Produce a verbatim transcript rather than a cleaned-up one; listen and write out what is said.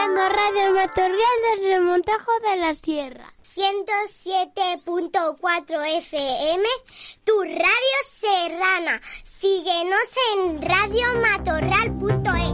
escuchando Radio Matorral del Remontajo de la Sierra. ciento siete punto cuatro F M, tu radio serrana. Síguenos en radio matorral punto